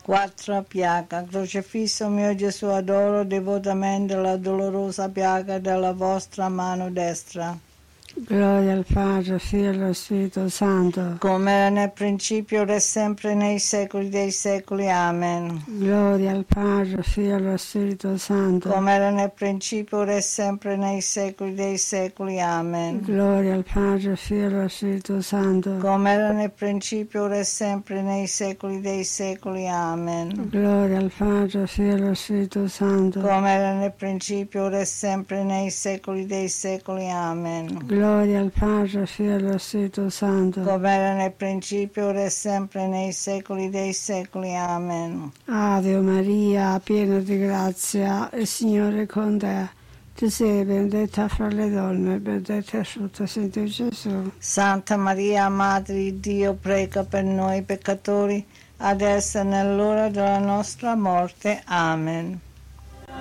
Quarta piaga. Crocifisso mio Gesù, adoro devotamente la dolorosa piaga della vostra mano destra. Gloria al Padre, Figlio e allo Spirito Santo. Come era nel principio, ora e sempre, nei secoli dei secoli. Amen. Gloria al Padre, Figlio e allo Spirito Santo. Come era nel principio, ora e sempre, nei secoli dei secoli. Amen. Gloria al Padre, Figlio e allo Spirito Santo. Come era nel principio, ora e sempre, nei secoli dei secoli. Amen. Gloria al Padre, Figlio e allo Spirito Santo. Come era nel principio, ora e sempre, nei secoli dei secoli. Amen. Gloria al Padre, Figlio e allo Spirito Santo. Come era nel principio, ora e sempre, nei secoli dei secoli. Amen. Ave Maria, piena di grazia, il Signore è con te. Tu sei benedetta fra le donne, benedetto è il frutto di Gesù. Santa Maria, Madre di Dio, prega per noi peccatori, adesso e nell'ora della nostra morte. Amen.